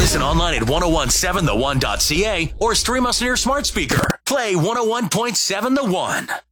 Listen online at 1017theone.ca or stream us on your smart speaker. Play 101.7 The One.